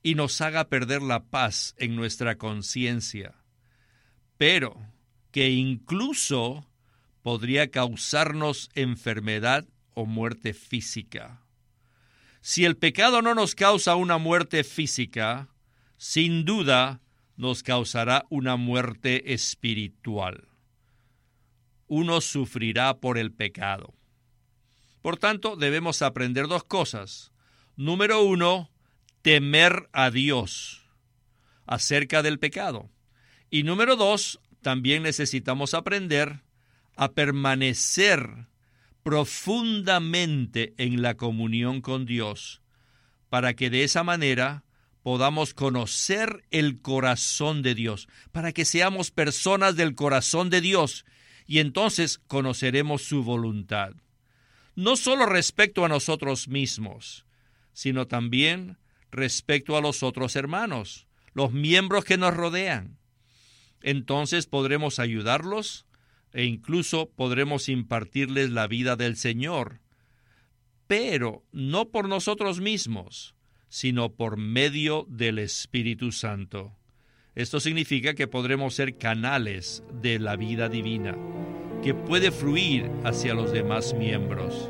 y nos haga perder la paz en nuestra conciencia, pero que incluso podría causarnos enfermedad o muerte física. Si el pecado no nos causa una muerte física, sin duda nos causará una muerte espiritual. Uno sufrirá por el pecado. Por tanto, debemos aprender dos cosas. Número 1, temer a Dios acerca del pecado. Y número 2, también necesitamos aprender a permanecer profundamente en la comunión con Dios, para que de esa manera podamos conocer el corazón de Dios, para que seamos personas del corazón de Dios, y entonces conoceremos su voluntad. No solo respecto a nosotros mismos, sino también respecto a los otros hermanos, los miembros que nos rodean. Entonces podremos ayudarlos e incluso podremos impartirles la vida del Señor, pero no por nosotros mismos, sino por medio del Espíritu Santo. Esto significa que podremos ser canales de la vida divina, que puede fluir hacia los demás miembros.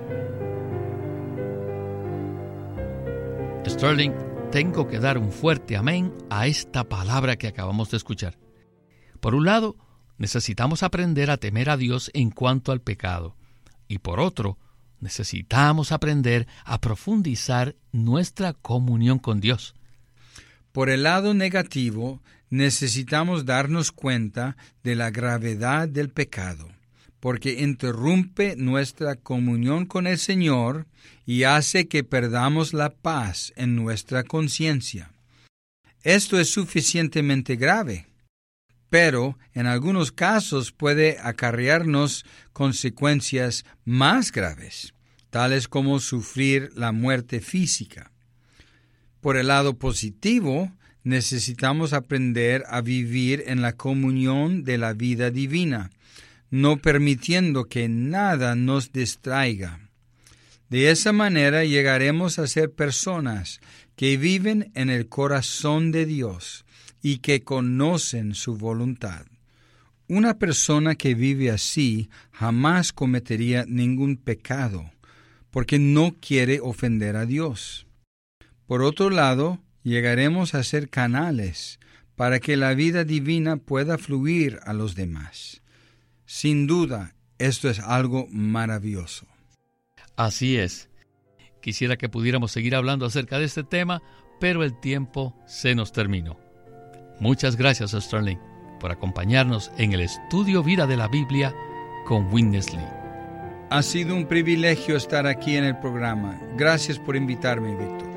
Sterling, tengo que dar un fuerte amén a esta palabra que acabamos de escuchar. Por un lado, necesitamos aprender a temer a Dios en cuanto al pecado. Y por otro, necesitamos aprender a profundizar nuestra comunión con Dios. Por el lado negativo, necesitamos darnos cuenta de la gravedad del pecado, porque interrumpe nuestra comunión con el Señor y hace que perdamos la paz en nuestra conciencia. Esto es suficientemente grave, pero en algunos casos puede acarrearnos consecuencias más graves, tales como sufrir la muerte física. Por el lado positivo, necesitamos aprender a vivir en la comunión de la vida divina, no permitiendo que nada nos distraiga. De esa manera llegaremos a ser personas que viven en el corazón de Dios y que conocen su voluntad. Una persona que vive así jamás cometería ningún pecado, porque no quiere ofender a Dios. Por otro lado, llegaremos a ser canales para que la vida divina pueda fluir a los demás. Sin duda, esto es algo maravilloso. Así es. Quisiera que pudiéramos seguir hablando acerca de este tema, pero el tiempo se nos terminó. Muchas gracias, Sterling, por acompañarnos en el estudio Vida de la Biblia con Witness Lee. Ha sido un privilegio estar aquí en el programa. Gracias por invitarme, Víctor.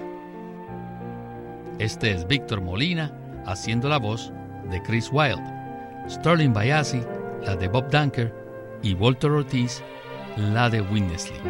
Este es Víctor Molina, haciendo la voz de Chris Wilde, Sterling Bayasi, la de Bob Dunker, y Walter Ortiz, la de Witness Lee.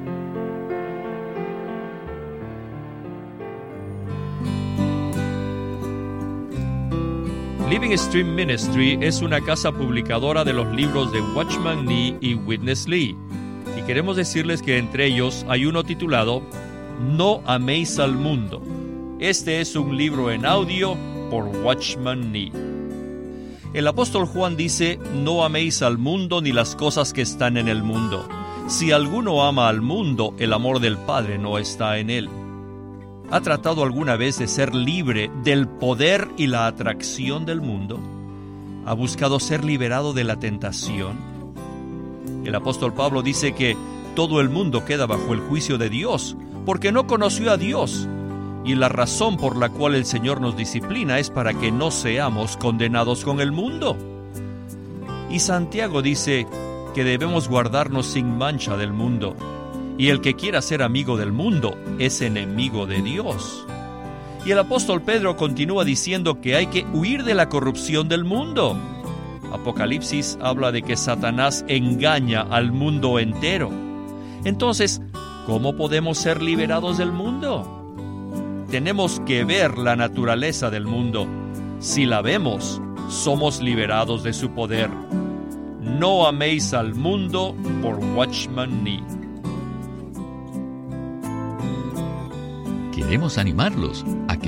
Living Stream Ministry es una casa publicadora de los libros de Watchman Nee y Witness Lee, y queremos decirles que entre ellos hay uno titulado No améis al mundo. Este es un libro en audio por Watchman Nee. El apóstol Juan dice, no améis al mundo ni las cosas que están en el mundo. Si alguno ama al mundo, el amor del Padre no está en él. ¿Ha tratado alguna vez de ser libre del poder y la atracción del mundo? ¿Ha buscado ser liberado de la tentación? El apóstol Pablo dice que todo el mundo queda bajo el juicio de Dios, porque no conoció a Dios. Y la razón por la cual el Señor nos disciplina es para que no seamos condenados con el mundo. Y Santiago dice que debemos guardarnos sin mancha del mundo. Y el que quiera ser amigo del mundo es enemigo de Dios. Y el apóstol Pedro continúa diciendo que hay que huir de la corrupción del mundo. Apocalipsis habla de que Satanás engaña al mundo entero. Entonces, ¿cómo podemos ser liberados del mundo? Tenemos que ver la naturaleza del mundo. Si la vemos, somos liberados de su poder. No améis al mundo por Watchman Nee. Queremos animarlos a que